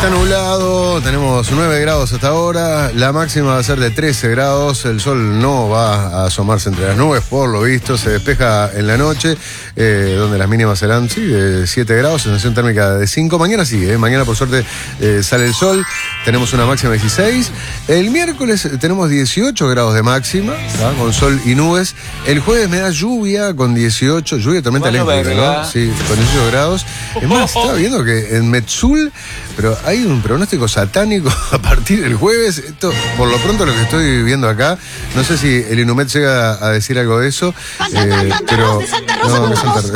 Está nublado, tenemos 9 grados hasta ahora, la máxima va a ser de 13 grados, el sol no va a asomarse entre las nubes, por lo visto, se despeja en la noche, donde las mínimas serán, sí, de 7 grados, sensación térmica de 5, mañana sí, mañana por suerte sale el sol, tenemos una máxima de 16, el miércoles tenemos 18 grados de máxima, ¿tá? Con sol y nubes, el jueves me da lluvia con 18, lluvia tormenta eléctrica, ¿no? Sí, con 18 grados, es más, estaba viendo que en Metzul, pero hay un pronóstico satánico a partir del jueves. Esto, por lo pronto, lo que estoy viendo acá, no sé si el Inumet llega a decir algo de eso. Pero Santa Rosa.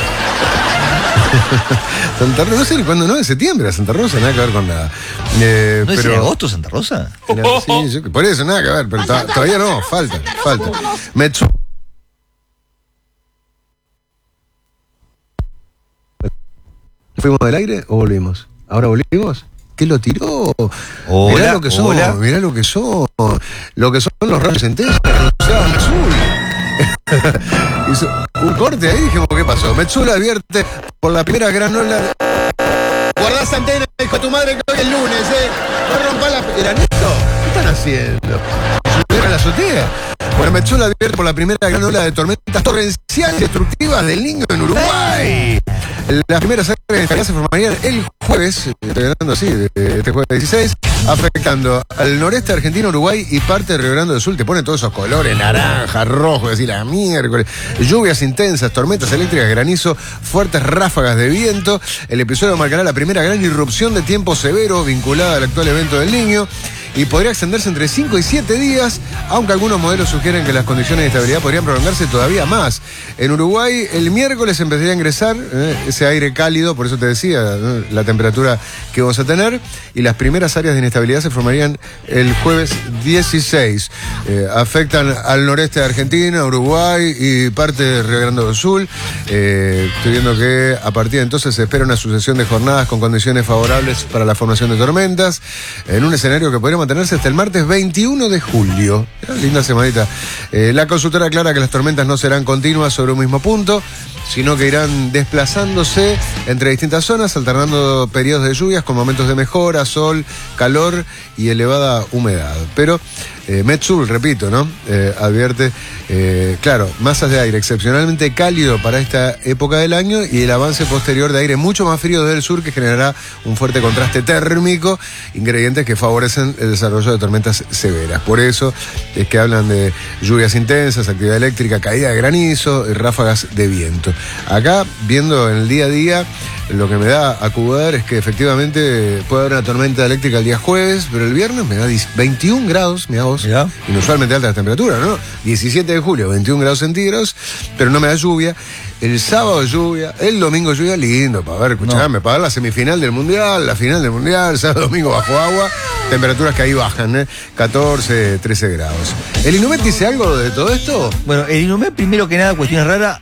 Santa Rosa, no sé cuándo, no, en septiembre, Santa Rosa, nada que ver con nada. ¿No pero, es en agosto Santa Rosa? Sí, por eso, nada que ver, pero todavía no, falta. Metzul. ¿Fuimos del aire o volvimos? ¿Ahora volvimos? ¿Qué lo tiró? Hola, mirá lo que son, mirá lo que son. Lo que son los rayos centellas. Hizo un corte ahí, dijimos, ¿qué pasó? Metzul advierte por la primera gran ola. Guardás antena, hijo de tu madre, que hoy es lunes, No rompa la... ¿Eranito? ¿Qué están haciendo? ¿Subieron a la azotea? Bueno, Metzul advierte por la primera gran ola de tormentas torrenciales destructivas del Niño en Uruguay. Las primeras áreas se formarían el jueves, estoy hablando así, este jueves 16, afectando al noreste argentino, Uruguay y parte de Río Grande do Sul. Te pone todos esos colores, naranja, rojo, es decir, la miércoles. Lluvias intensas, tormentas eléctricas, granizo, fuertes ráfagas de viento. El episodio marcará la primera gran irrupción de tiempo severo vinculada al actual evento del Niño. Y podría extenderse entre 5 y 7 días, aunque algunos modelos sugieren que las condiciones de estabilidad podrían prolongarse todavía más. En Uruguay, el miércoles empezaría a ingresar ese aire cálido, por eso te decía, la temperatura que vamos a tener, y las primeras áreas de inestabilidad se formarían el jueves 16. Afectan al noreste de Argentina, Uruguay y parte de Río Grande do Sul. Estoy viendo que a partir de entonces se espera una sucesión de jornadas con condiciones favorables para la formación de tormentas, en un escenario que podría mantenerse hasta el martes 21 de julio. Linda semanita. La consultora aclara que las tormentas no serán continuas sobre un mismo punto, sino que irán desplazándose entre distintas zonas, alternando periodos de lluvias con momentos de mejora, sol, calor y elevada humedad. Pero Metzul, repito, ¿no? Advierte, claro, masas de aire excepcionalmente cálido para esta época del año y el avance posterior de aire mucho más frío desde el sur que generará un fuerte contraste térmico, ingredientes que favorecen el desarrollo de tormentas severas. Por eso es que hablan de lluvias intensas, actividad eléctrica, caída de granizo y ráfagas de viento. Acá, viendo en el día a día, lo que me da a acudar es que efectivamente puede haber una tormenta eléctrica el día jueves, pero el viernes me da 21 grados, mirá vos, inusualmente alta la temperatura, ¿no? 17 de julio, 21 grados centígrados, pero no me da lluvia. El sábado lluvia, el domingo lluvia, lindo, para ver, escuchame, para ver la semifinal del Mundial, la final del Mundial, sábado, domingo bajo agua, temperaturas que ahí bajan, 14, 13 grados. ¿El Inumet dice algo de todo esto? Bueno, el Inumet, primero que nada, cuestiones raras,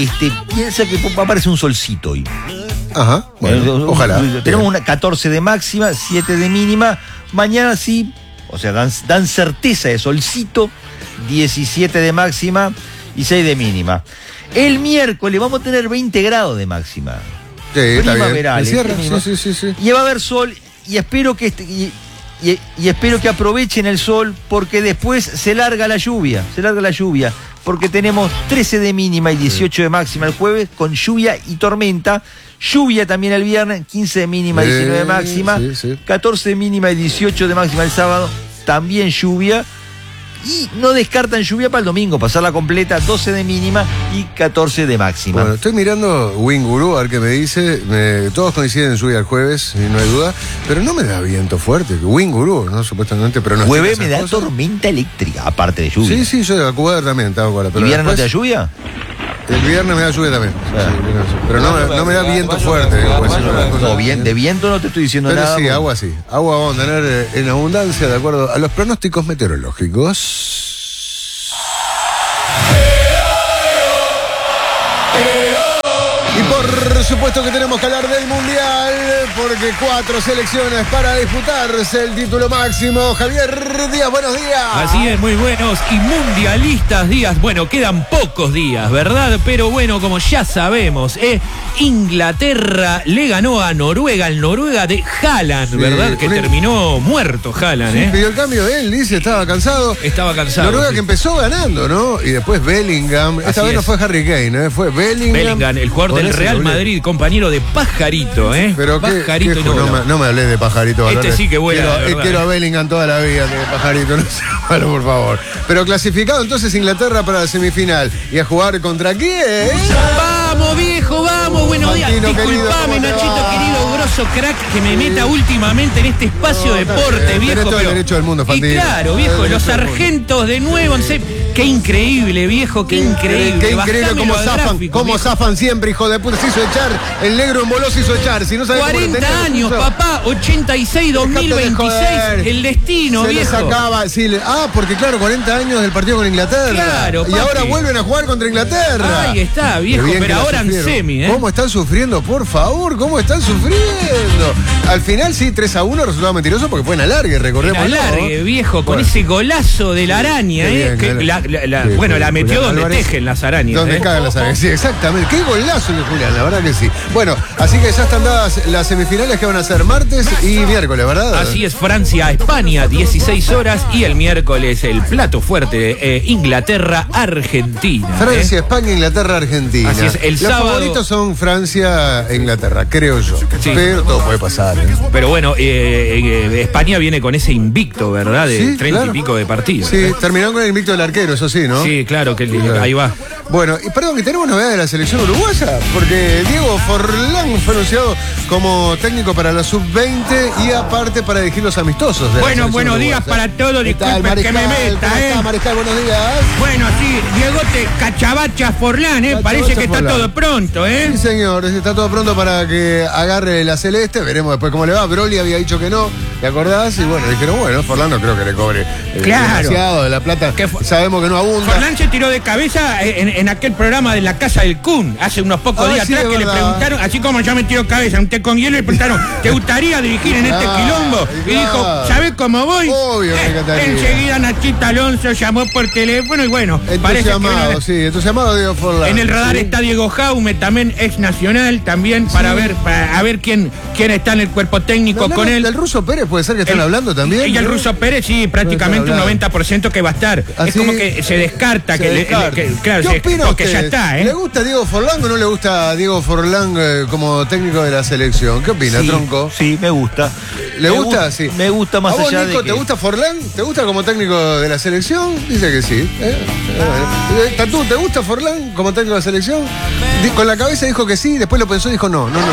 piensa que va a aparecer un solcito hoy. Ajá, bueno, ojalá. Tenemos una 14 de máxima, 7 de mínima. Mañana sí, o sea, dan certeza de solcito, 17 de máxima y 6 de mínima. El miércoles vamos a tener 20 grados de máxima. Sí, está bien. Sí. Y va a haber sol y espero que y espero que aprovechen el sol porque después se larga la lluvia. Porque tenemos 13 de mínima y 18 de máxima el jueves con lluvia y tormenta. Lluvia también el viernes, 15 de mínima y 19 de máxima. 14 de mínima y 18 de máxima el sábado, también lluvia. Y no descartan lluvia para el domingo, pasarla completa, 12 de mínima y 14 de máxima. Bueno, estoy mirando Winguru, a ver qué me dice. Todos coinciden en lluvia el jueves, no hay duda, pero no me da viento fuerte. Winguru, ¿no? Supuestamente, pero no. Jueves me da tormenta eléctrica, aparte de lluvia. Sí, yo de Acubar también estaba con la. ¿Y viernes no te da lluvia? El viernes me da lluvia también. Pero no me da viento fuerte. De viento no te estoy diciendo pero nada. Sí, agua sí. Agua vamos a tener en abundancia de acuerdo a los pronósticos meteorológicos. Y por supuesto que tenemos que hablar del Mundial, porque 4 selecciones para disputarse el título máximo. Javier Díaz, buenos días. Así es, muy buenos y mundialistas días. Bueno, quedan pocos días, ¿verdad? Pero bueno, como ya sabemos, Inglaterra le ganó a Noruega, el Noruega de Haaland, ¿verdad? Que terminó muerto Haaland, Sí, pidió el cambio él, dice, estaba cansado. Estaba cansado. Noruega que empezó ganando, ¿no? Y después Bellingham. Esta vez no fue Harry Kane, fue Bellingham, el jugador del Real Madrid, compañero de Pajarito, Pero Pajarito no me hablé de Pajarito. Sí que vuela. Quiero a Bellingham toda la vida de Pajarito, no sé, malo, por favor. Pero clasificado entonces Inglaterra para la semifinal. ¿Y a jugar contra quién? ¡Vamos, viejo, vamos! Buenos días. Disculpame, Nachito, querido, grosso crack, que me meta últimamente en este espacio deporte, viejo. Tenés todo el derecho del mundo, Fantino. Y claro, viejo, los sargentos de nuevo, no sé. Qué increíble, viejo, qué increíble. Qué increíble cómo zafan siempre, hijo de puta. Se hizo echar, el negro en boló se hizo echar. Si no 40 años, papá, 86, 2026, el destino, viejo. Se sacaba, porque claro, 40 años del partido con Inglaterra. Claro, y ahora vuelven a jugar contra Inglaterra. Ahí está, viejo, pero ahora en semi, ¿Cómo están sufriendo, por favor? ¿Cómo están sufriendo? Al final sí, 3-1, resultado mentiroso porque fue en alargue, recordemos. En alargue, viejo, con ese golazo de la araña, la metió donde Álvarez, tejen las arañas. Donde cagan las arañas, sí, exactamente. Qué golazo de Julián, la verdad que sí. Bueno, así que ya están dadas las semifinales que van a ser martes y miércoles, ¿verdad? Así es, Francia-España, 16 horas, y el miércoles el plato fuerte, Inglaterra-Argentina. Francia, España, Inglaterra, Argentina. Así es, el sábado. Los favoritos son Francia e Inglaterra, creo yo. Sí. Pero todo puede pasar. Pero bueno, España viene con ese invicto, ¿verdad? De 30 y pico de partidos. Sí, terminaron con el invicto del arquero, eso sí, ¿no? Sí, claro, que ahí va. Bueno, y perdón, que tenemos novedades de la selección uruguaya, porque Diego Forlán fue anunciado como técnico para la sub-20 y aparte para dirigir los amistosos. Bueno, buenos días para todos, disculpen que me meta, ¿Cómo está, Mariscal? Buenos días. Bueno, sí, Diegote Cachabacha Forlán, parece que está todo pronto, Sí, señor, está todo pronto para que agarre la celeste, veremos después cómo le va. Broly había dicho que no, ¿te acordás? Y bueno, dijeron, Forlán no creo que le cobre demasiado de la plata, sabemos que no abunda. Forlán se tiró de cabeza en aquel programa de la Casa del Kun, hace unos pocos días atrás, que le preguntaron, así como yo me tiro cabeza, un té con hielo, le preguntaron, ¿te gustaría dirigir en este quilombo? Y dijo, ¿sabés cómo voy? Obvio que enseguida Nachito Alonso llamó por teléfono y bueno, parece que entusiasmado Diego Forlán. En el radar está Diego Jaume, también ex nacional, también para ver quién está en el cuerpo técnico con él. ¿El Ruso Pérez puede ser que están hablando también? Y el Ruso Pérez, sí, prácticamente un 90% que va a estar. Es como que se descarta, claro, ¿qué opina porque ya está, ¿Le gusta Diego Forlán o no le gusta Diego Forlán como técnico de la selección? ¿Qué opina, Tronco? Sí, me gusta. ¿Le gusta? Sí. Me gusta más allá Nico, de ¿te gusta Forlán? ¿Te gusta como técnico de la selección? Dice que sí. ¿Tatú, te gusta Forlán como técnico de la selección? Con la cabeza dijo que sí, después lo pensó y dijo no. No,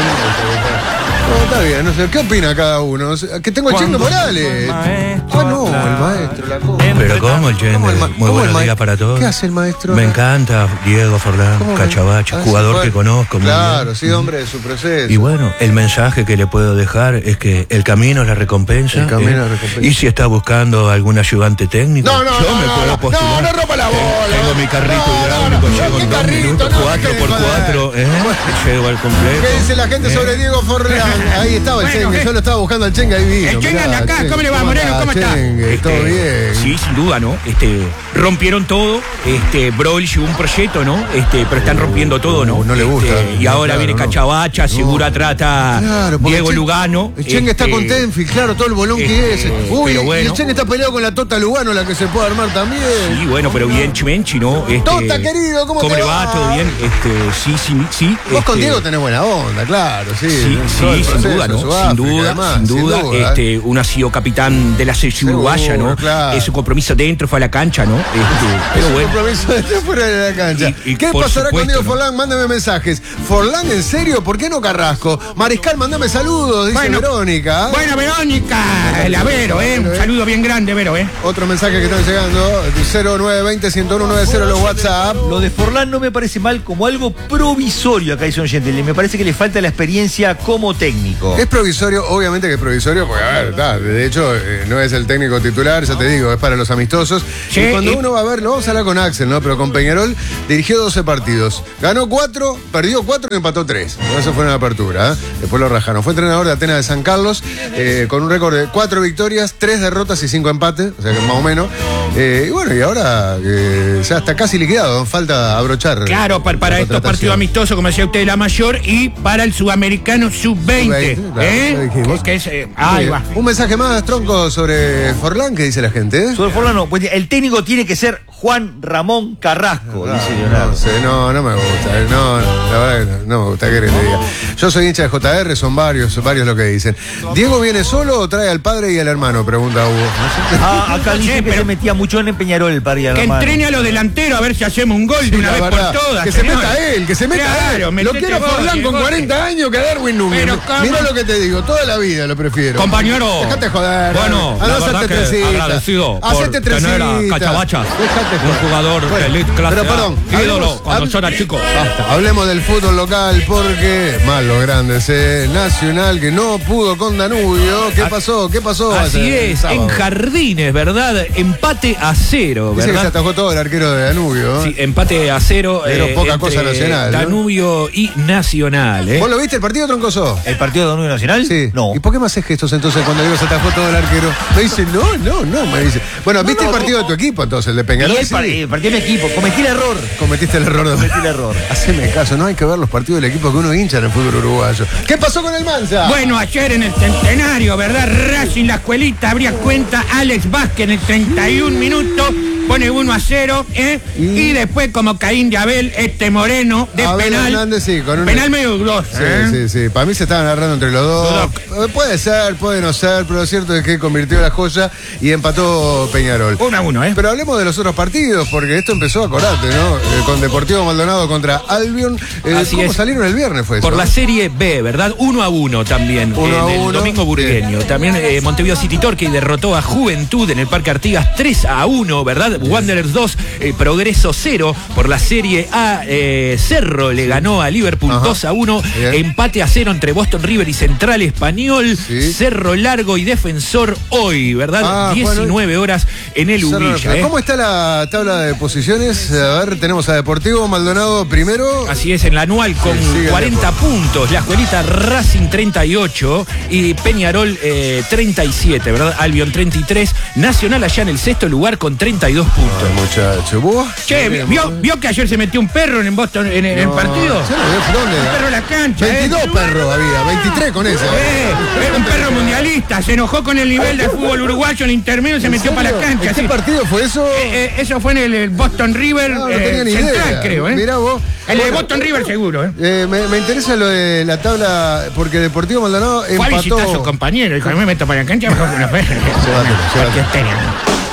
está bien, no sé. ¿Qué opina cada uno? Que tengo el Chengue Morales. El maestro, la cosa. Pero ¿cómo el Chengue? Muy buenos días para todos. ¿Qué hace el maestro? Me encanta Diego Forlán, Cachabacha, jugador que conozco. Claro, sí, hombre de su proceso. Y bueno, el mensaje que le puedo dejar es que el camino es la recompensa. Y si está buscando algún ayudante técnico, yo me puedo postular. No rompa la bola. Tengo mi carrito hidráulico, llego en 2 minutos, 4x4, llego al completo. ¿Qué dice la gente sobre Diego Forlán? Ahí estaba el Chengue, yo lo estaba buscando al Chengue, ahí vino. El Chengue anda acá, ¿cómo le va, Moreno? ¿Cómo está? Todo bien. Sí, sin duda, ¿no? Rompieron todo, Broly llevó un proyecto, ¿no? Pero están rompiendo todo, ¿no? No le gusta. Y ahora viene Cachabacha, Segura trata Diego Lugano. El Chengue está con Tenfield, claro, todo el bolón que es. Uy, pero bueno. Y el Chengue está peleado con la Tota Lugano, la que se puede armar también. Sí, bueno, pero bien Chimenchi, ¿no? Tota, querido, ¿cómo le va? ¿Todo bien? Sí. Vos con Diego tenés buena onda, claro, sí. Sí, sin duda, ¿no? Sin duda. Uno ha sido capitán de la selección uruguaya, ¿no? Claro. Ese compromiso dentro fue a la cancha, ¿no? Pero bueno. Compromiso dentro fuera de la cancha. ¿Qué pasará con Diego Forlán? Mándame mensajes. ¿Forlán en serio? ¿Por qué no Carrasco? Mariscal, mándame saludos, dice Verónica. Bueno, Verónica, el Vero, un saludo bien grande, Vero, Otro mensaje que están llegando, 0920-10190 los WhatsApp. Lo de Forlán no me parece mal como algo provisorio, acá dice un oyente. Me parece que le falta la experiencia como técnico. técnico. Es provisorio, obviamente que es provisorio, porque a ver, de hecho, no es el técnico titular, ya te digo, es para los amistosos. Sí, y cuando uno va a ver, lo vamos a hablar con Axel, ¿no? Pero con Peñarol dirigió 12 partidos. Ganó 4, perdió 4 y empató 3. Eso fue una apertura, ¿eh? Después lo rajaron. Fue entrenador de Atenas de San Carlos, con un récord de 4 victorias, 3 derrotas y 5 empates, o sea que más o menos. Y bueno, y ahora ya está casi liquidado, falta abrochar. Claro, para estos partidos amistosos, como decía usted, la mayor, y para el sudamericano sub-20. Ahí va. Un mensaje más, Tronco, sobre Forlán, ¿qué dice la gente? Sobre Forlán, no, pues el técnico tiene que ser Juan Ramón Carrasco, dice Leonardo. No me gusta. La verdad que no me gusta, ¿qué querés que te diga? Yo soy hincha de JR, son varios lo que dicen. ¿Diego viene solo o trae al padre y al hermano? Pregunta Hugo. Acá dice que se metía mucho en Peñarol el padre y al hermano. Que entrene a los delanteros a ver si hacemos un gol de una vez por todas. Que señor. se meta él, que se meta él. Lo quiero Forlán con 40 años que a Darwin Núñez. Mira lo que te digo, toda la vida lo prefiero. Compañero. Déjate joder. Bueno, la verdad que agradecido por tener a Cachabacha, un jugador de elite clase. Pero perdón, ídolo cuando yo era chico. Basta. Hablemos del fútbol local porque más los grandes, Nacional que no pudo con Danubio. ¿Qué pasó? Así es, en Jardines, ¿verdad? Empate a 0, ¿verdad? Dice que se atajó todo el arquero de Danubio. Sí, empate a 0. Pero poca cosa Nacional. Danubio y Nacional. ¿Vos lo viste el partido, Troncoso? ¿El partido de Danubio Nacional? Sí. No. ¿Y por qué me haces gestos entonces cuando digo se atajó todo el arquero? Me dice, no, me dice. Bueno, ¿viste el partido de tu equipo entonces, el de Peñarol? El partido de mi equipo. Cometiste el error. Haceme caso, no hay que ver los partidos del equipo que uno hincha en el fútbol uruguayo. ¿Qué pasó con el Mansa? Bueno, ayer en el centenario, ¿verdad? Racing, la escuelita, abría cuenta. Alex Vázquez en el 31 minutos. Pone 1-0, y después como Caín de Abel, Moreno, de Abel penal. Hernández, sí, con un penal medio dudoso. Sí. Para mí se estaban agarrando entre los dos. Puede ser, puede no ser, pero lo cierto es que convirtió la joya y empató Peñarol. 1-1, Pero hablemos de los otros partidos, porque esto empezó a corarte, ¿no? Con Deportivo Maldonado contra Albion. ¿Cómo salieron el viernes fue eso? Por la Serie B, ¿verdad? 1-1 también. El domingo burgueño. También Montevideo City Torquay derrotó a Juventud en el Parque Artigas 3-1, ¿verdad? Wanderers 2, Progreso 0. Por la Serie A, Cerro le ganó a Liverpool 2-1. Empate a 0 entre Boston River y Central Español. Sí. Cerro Largo y Defensor hoy, ¿verdad? 19 horas en el Ubilla. ¿Cómo está la tabla de posiciones? A ver, tenemos a Deportivo Maldonado primero. Así es, en la anual con 40 puntos. La escuelita Racing 38 y Peñarol 37, ¿verdad? Albion 33. Nacional allá en el sexto lugar con 32 puntos. Muchacho, ¿vos? Che, ¿vio que ayer se metió un perro en Boston en el partido? ¿Dónde? Un perro en la cancha. 22 perros había, 23 con ese. Un perro mundialista, se enojó con el nivel del fútbol uruguayo en el intermedio y se metió para la cancha. ¿En qué partido fue eso? Eso fue en el Boston River Central, creo. Mirá vos. El de Boston River seguro. Me interesa lo de la tabla, porque Deportivo Maldonado empató. Fue a visitar a su compañero, dijo, no me meto para la cancha, mejor que una perra. Llévatelo.